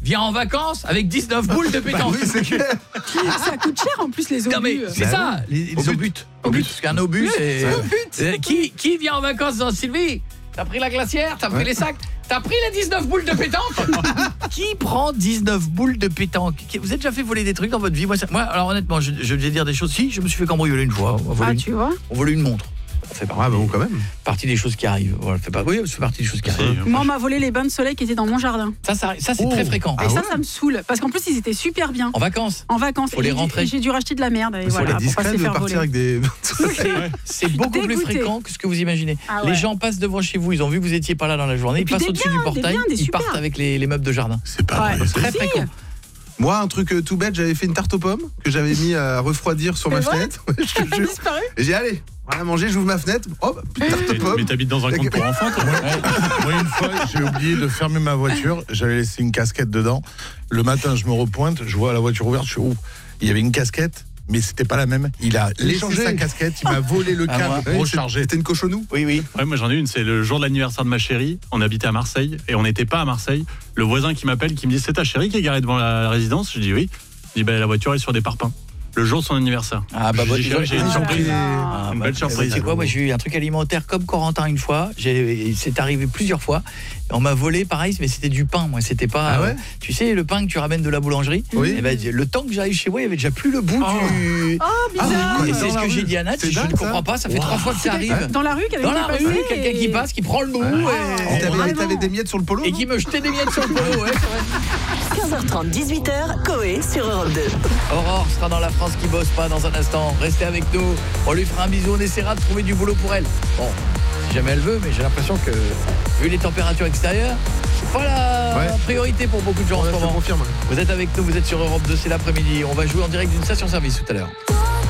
vient en vacances avec 19 boules de pétanque. Oui, c'est clair. Ça coûte cher en plus les obus. Non mais c'est ça, les obus. Obus, parce qu'un obus c'est qui vient en vacances dans Sylvie? T'as pris la glacière, t'as pris les sacs, t'as pris les 19 boules de pétanque. Qui prend 19 boules de pétanque? Vous avez déjà fait voler des trucs dans votre vie? Moi alors honnêtement, je vais dire des choses. Si, je me suis fait cambrioler une fois. Tu vois? On volait une montre. Ça fait quand même. Partie des choses qui arrivent. Voilà, ça fait partie des choses qui arrivent. Moi, on m'a volé les bains de soleil qui étaient dans mon jardin. Ça c'est très fréquent. Et ça me saoule. Parce qu'en plus, ils étaient super bien. En vacances. Faut les rentrer. Et j'ai dû racheter de la merde. Et voilà, c'est discret de partir avec des... C'est beaucoup plus fréquent que ce que vous imaginez. Les gens passent devant chez vous, ils ont vu que vous étiez pas là dans la journée, ils passent au-dessus du portail, ils partent avec les meubles de jardin. C'est pas vrai. Très fréquent. Moi, un truc tout bête, j'avais fait une tarte aux pommes que j'avais mis à refroidir sur ma fenêtre. Je te jure. Et j'ai allez, rien à manger, j'ouvre ma fenêtre. Hop, tarte aux pommes. Mais t'habites dans un compte pour enfants, toi? Moi, une fois, j'ai oublié de fermer ma voiture. J'avais laissé une casquette dedans. Le matin, je me repointe, je vois la voiture ouverte. Je suis il y avait une casquette, mais c'était pas la même. Il a laissé sa casquette, il m'a volé le câble pour recharger. C'était une cochonou? Oui. Ouais, moi j'en ai une, c'est le jour de l'anniversaire de ma chérie. On habitait à Marseille et on n'était pas à Marseille. Le voisin qui m'appelle, qui me dit: c'est ta chérie qui est garée devant la résidence? Je dis oui. Il dit la voiture est sur des parpaings. Le jour de son anniversaire. J'ai une surprise. Une belle surprise. C'est quoi? Moi j'ai eu un truc alimentaire comme Corentin une fois. C'est arrivé plusieurs fois. On m'a volé pareil, mais c'était du pain. Moi c'était pas. Tu sais le pain que tu ramènes de la boulangerie. Oui. Et le temps que j'arrive chez moi, il y avait déjà plus le bout du. Oh bizarre. Et c'est ce que j'ai dit à Nat. Je ne comprends pas. Ça fait 3 fois que ça arrive. Dans la rue, quelqu'un qui passe, qui prend le bout. T'avais des miettes sur le polo? Et qui me jetait des miettes sur le polo. 15h30, 18h, Coé sur Europe 2. Aurore sera dans la France qui bosse pas dans un instant. Restez avec nous. On lui fera un bisou. On essaiera de trouver du boulot pour elle. Bon, si jamais elle veut, mais j'ai l'impression que, vu les températures extérieures, c'est pas la priorité pour beaucoup de gens en ce moment. Je confirme. Vous êtes avec nous, vous êtes sur Europe 2, c'est l'après-midi. On va jouer en direct d'une station-service tout à l'heure.